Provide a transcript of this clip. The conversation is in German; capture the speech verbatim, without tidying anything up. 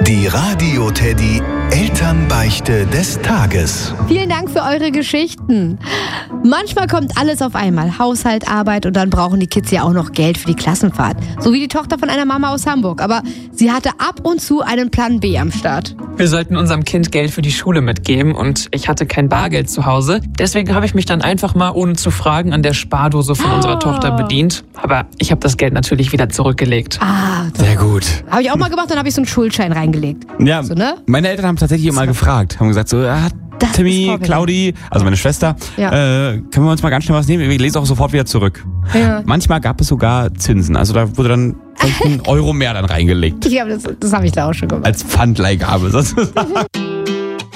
Die Radio Teddy Elternbeichte des Tages. Vielen Dank für eure Geschichten. Manchmal kommt alles auf einmal. Haushalt, Arbeit und dann brauchen die Kids ja auch noch Geld für die Klassenfahrt. So wie die Tochter von einer Mama aus Hamburg. Aber sie hatte ab und zu einen Plan B am Start. Wir sollten unserem Kind Geld für die Schule mitgeben und ich hatte kein Bargeld zu Hause. Deswegen habe ich mich dann einfach mal ohne zu fragen an der Spardose von unserer Oh. Tochter bedient. Aber ich habe das Geld natürlich wieder zurückgelegt. Ah, Sehr gut. habe ich auch mal gemacht, dann habe ich so einen Schuldschein reingelegt. Ja, So, ne? meine Eltern haben tatsächlich immer gefragt, haben gesagt so, ah, Das ist Timmy, vorbildlich. Claudi, also meine Schwester, Ja. äh, können wir uns mal ganz schnell was nehmen? Ich lese auch sofort wieder zurück. Ja. Manchmal gab es sogar Zinsen, also da wurde dann vielleicht ein Euro mehr dann reingelegt. Ich glaube, das, das habe ich da auch schon gemacht. Als Pfandleihgabe sozusagen.